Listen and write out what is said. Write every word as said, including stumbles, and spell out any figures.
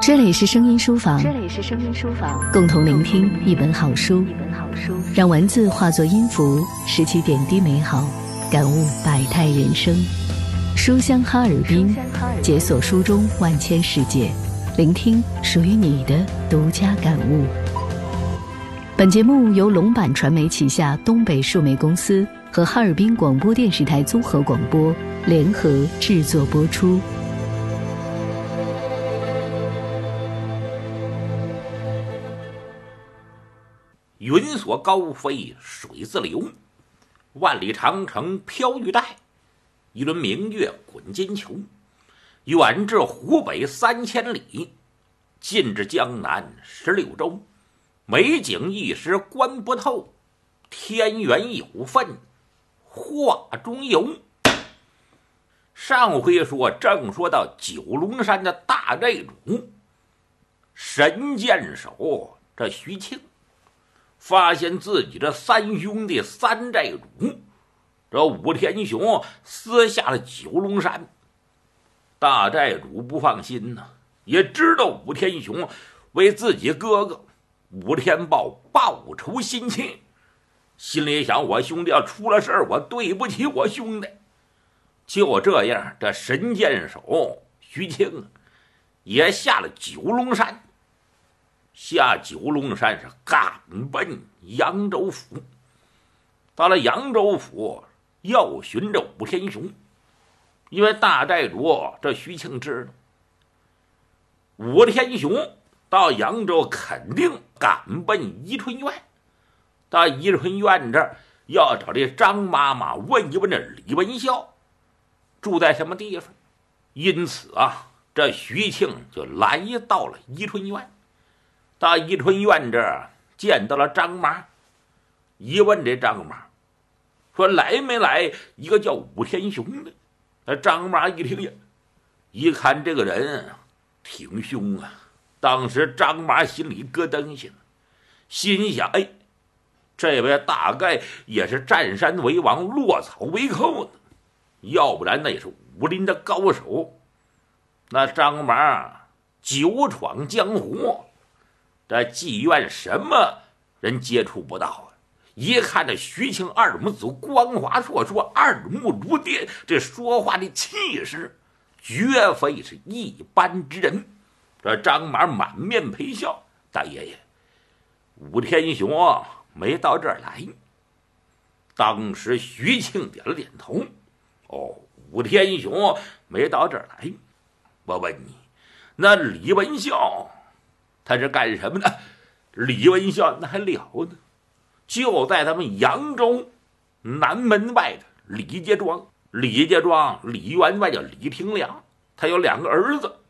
这里是声音书房， 这里是声音书房， 共同聆听一本好书， 一本好书， 让文字化作音符，拾起点滴美好，感悟百态人生。书香哈尔滨，解锁书中万千世界，聆听属于你的独家感悟。本节目由龙版传媒旗下东北数媒公司和哈尔滨广播电视台综合广播联合制作播出。 云锁高飞水自流，万里长城飘玉带，一轮明月滚金球。远至湖北三千里，近至江南十六州。美景一时观不透，天缘有份画中游。上回说正说到九龙山的大寨主神箭手这徐庆，发现自己这三兄弟三寨主这武天雄私下了九龙山。大寨主不放心呢，也知道武天雄为自己哥哥武天豹报仇心切，心里想，我兄弟要出了事儿，我对不起我兄弟。就这样，这神箭手徐庆也下了九龙山。下九龙山是赶奔扬州府。到了扬州府，要寻着武天雄，因为大寨主这徐庆知道武天雄到扬州肯定赶奔宜春院，到宜春院这儿要找这张妈妈问一问这李文孝住在什么地方。因此啊，这徐庆就来到了宜春院。到宜春院这儿见到了张妈，一问这张妈说来没来一个叫武天雄的。那张妈一听呀，一看这个人挺凶啊。当时张妈心里咯噔下，心想，哎，这位大概也是占山为王落草为寇的，要不然那也是武林的高手。那张妈久闯江湖，这妓院什么人接触不到啊？一看这徐庆二母子光华硕硕，二目如电，这说话的气势绝非是一般之人。这张马满面陪笑，大爷爷，武天雄没到这儿来。当时徐庆点了点头，哦，武天雄没到这儿来。我问你，那李文孝他是干什么的？李文孝那还了得，就在咱们扬州南门外的李家庄。李家庄李员外叫李廷良，他有两个儿子，